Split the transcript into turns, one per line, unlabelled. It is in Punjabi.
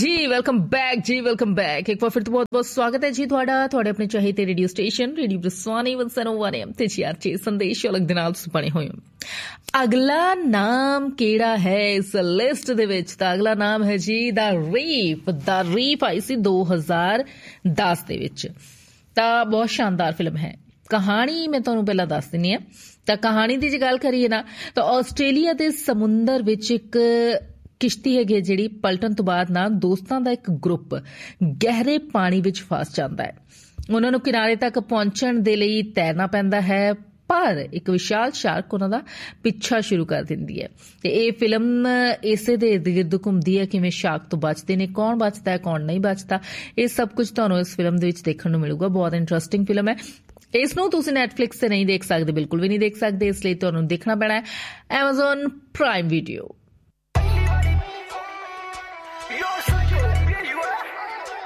जी वेलकम बैक एक बार फिर तो बहुत बहुत स्वागत है जी ਤੁਹਾਡਾ ਤੁਹਾਡੇ ਆਪਣੇ ਚਾਹੀਦੇ ਰੇਡੀਓ ਸਟੇਸ਼ਨ ਰੇਡੀਓ ਬਰਸਾਨੀ 101 FM ਤੇ ਜੀ ਆਰਚੇ ਸੰਦੇਸ਼ ਅਲੱਗ ਦੇ ਨਾਲ ਤੁਸੀਂ ਬਣੇ ਹੋਏ ਹੋ। ਅਗਲਾ ਨਾਮ ਕਿਹੜਾ ਹੈ ਇਸ ਲਿਸਟ ਦੇ ਵਿੱਚ? ਤਾਂ ਅਗਲਾ ਨਾਮ ਹੈ ਜੀ ਦਾ ਰੀਫ ਆਈ ਸੀ 2010 ਦੇ ਵਿੱਚ। ਤਾਂ ਬਹੁਤ ਸ਼ਾਨਦਾਰ ਫਿਲਮ ਹੈ। ਕਹਾਣੀ ਮੈਂ ਤੁਹਾਨੂੰ ਪਹਿਲਾਂ ਦੱਸ ਦਿੰਦੀ ਹਾਂ। ਤਾਂ ਕਹਾਣੀ ਦੀ ਜੇ ਗੱਲ ਕਰੀਏ ਨਾ ਤਾਂ ਆਸਟ੍ਰੇਲੀਆ ਦੇ ਸਮੁੰਦਰ ਵਿੱਚ ਇੱਕ ਕਿਸ਼ਤੀ ਹੈਗੀ ਜਿਹੜੀ ਪਲਟਣ ਤੋਂ ਬਾਅਦ ਨਾ ਦੋਸਤਾਂ ਦਾ ਇੱਕ ਗਰੁੱਪ ਗਹਿਰੇ ਪਾਣੀ ਵਿੱਚ ਫਸ ਜਾਂਦਾ ਹੈ। ਉਹਨਾਂ ਨੂੰ ਕਿਨਾਰੇ ਤੱਕ ਪਹੁੰਚਣ ਦੇ ਲਈ ਤੈਰਨਾ ਪੈਂਦਾ ਹੈ, ਪਰ ਇੱਕ ਵਿਸ਼ਾਲ ਸ਼ਾਰਕ ਉਹਨਾਂ ਦਾ ਪਿੱਛਾ ਸ਼ੁਰੂ ਕਰ ਦਿੰਦੀ ਹੈ। ਤੇ ਇਹ ਫਿਲਮ ਇਸੇ ਦੇ ਇਰਦ ਗਿਰਦ ਘੁੰਮਦੀ ਹੈ, ਕਿਵੇਂ ਸ਼ਾਰਕ ਤੋਂ ਬਚਦੇ ਨੇ, ਕੌਣ ਬਚਦਾ ਹੈ ਕੌਣ ਨਹੀਂ ਬਚਦਾ, ਇਹ ਸਭ ਕੁਝ ਤੁਹਾਨੂੰ ਇਸ ਫਿਲਮ ਦੇ ਵਿੱਚ ਦੇਖਣ ਨੂੰ ਮਿਲੂਗਾ। ਬਹੁਤ ਇੰਟਰਸਟਿੰਗ ਫਿਲਮ ਹੈ। ਇਸ ਨੂੰ ਤੁਸੀਂ ਨੈਟਫਲਿਕਸ ਤੇ ਨਹੀਂ ਦੇਖ ਸਕਦੇ, ਬਿਲਕੁਲ ਵੀ ਨਹੀਂ ਦੇਖ ਸਕਦੇ, ਇਸ ਲਈ ਤੁਹਾਨੂੰ ਦੇਖਣਾ ਪੈਣਾ ਹੈ Amazon Prime Video।